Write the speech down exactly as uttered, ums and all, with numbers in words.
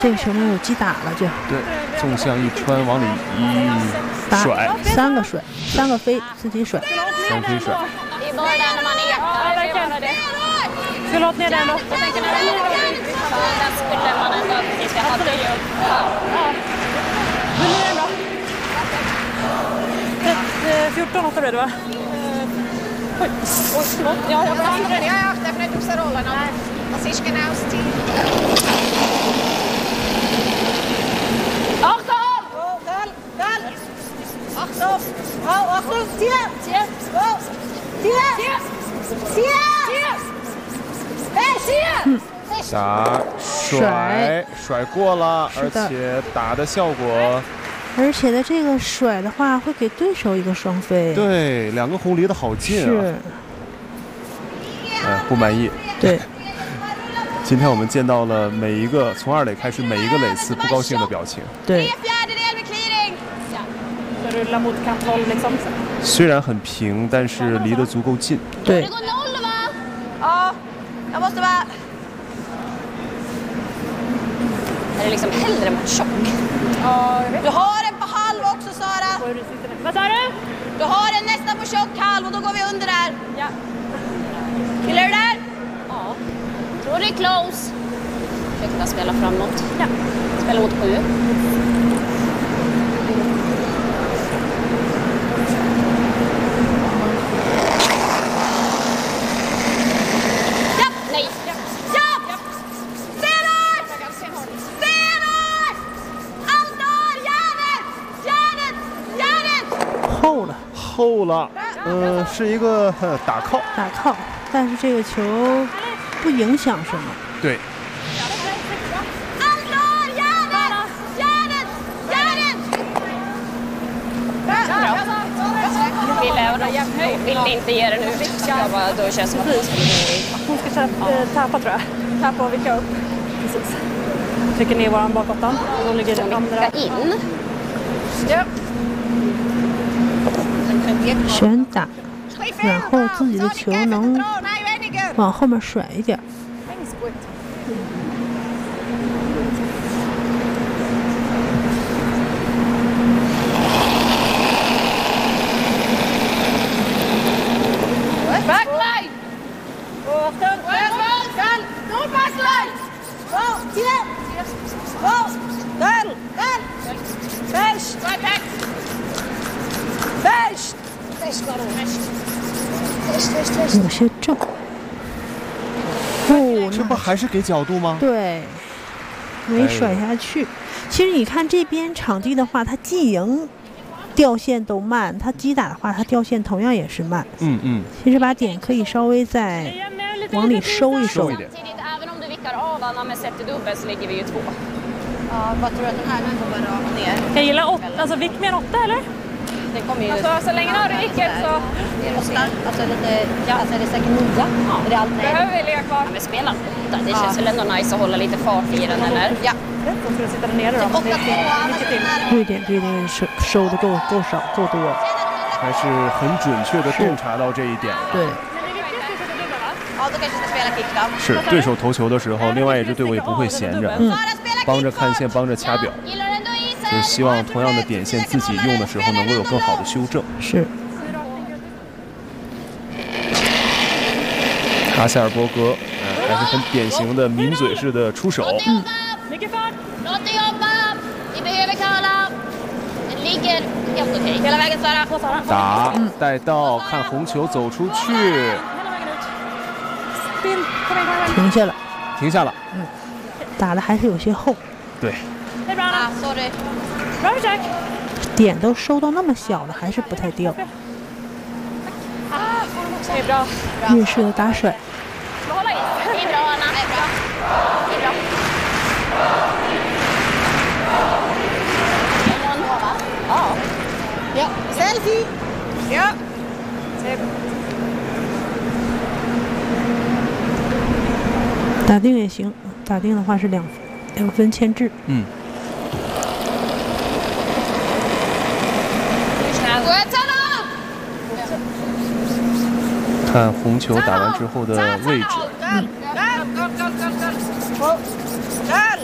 这个球呢有击打了就。 对，纵向一穿，往里一甩， 三个甩，三个飞，自己甩， 三飞甩。 Förlåt ner den då. Jag tänker när det är där skulle man ändå precis ha det ju. Hur är den då? fjorton åtta blev det va? Oj, oj förlåt. Ja, jag får andra. Jag har haft det för att du ser rollen av Asishken Austin. Achtung! Gal, gal. Achtung! Achtung! Tier! Tier! Tier! Tier! 打甩甩过了，而且打的效果， 而且的这个甩的话会给对手一个双飞。 对，两个红离得好近啊。 是。 哎，不满意。 对。 今天我们见到了每一个从二垒开始，每一个垒次不高兴的表情。 对。 虽然很平，但是离得足够近。 对。 Jag måste vara... Är det liksom hellre mot tjock? Ja, du har en på halv också, Sara. Vad sa du? Du har en nästan på tjock halv och då går vi under där. Ja. Gillar du där? Ja. Tror det är close. Försökte spela framåt. Ja. Spela mot sju. 后了，呃，是一个打靠， 打靠，但是这个球不影响什么。 对。 Vill ni inte ge det nu? Jag bara, då känns det som att hon ska tappa tror jag. Tappa och vicka upp. Precis. Trycker ner våran bakåttan. De ligger den andra in. Ja. 旋打，然后自己的球能往后面甩一点。 Backline! No backline! Go! Tier! Go! Där! Där! Färs! Färs! 有些重。哦， 这不还是给角度吗？ 对，没甩下去。其实你看这边场地的话，它击赢掉线都慢，它击打的话，它掉线同样也是慢。 嗯嗯。 其实把点可以稍微再往里收一收。 一点。 Ja, vad tror du att den här kommer rakt ner? Jag gillar åtta, alltså vick med en åtta eller? Det kommer ju... Alltså så länge du vicket så... Det är åtta, alltså lite... Ja. Alltså är det säkert nia? Ja. Är det allt nej? Behöver vi ligga kvar? Ja, men spela åtta, det känns väl ändå nice att hålla lite fart i den eller? Ja. Då ska du sitta där nere då. åtta två, 对点对点收收的够够少够多。 还是很准确的洞察到这一点。 对。 是对手投球的时候，另外一支队伍也不会闲着，嗯，帮着看线，帮着掐表，就是希望同样的点线自己用的时候能够有更好的修正。 是。 卡塞尔伯格，呃，还是很典型的抿嘴式的出手。嗯。打，带到，看红球走出去。 停下了， 停下了。 嗯，打的还是有些厚。 对。 点都收到那么小了，还是不太掉。日式的打甩。 Ja, selfie. Ja. 打定也行，打定的话是两两分牵制。 嗯。看红球打完之后的位置。嗯。